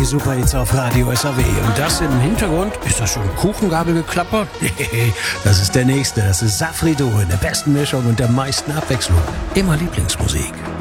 Super-Hits auf Radio SAW. Und das im Hintergrund, ist das schon Kuchengabelgeklapper? Das ist der nächste, das ist Safri Duo in der besten Mischung und der meisten Abwechslung. Immer Lieblingsmusik.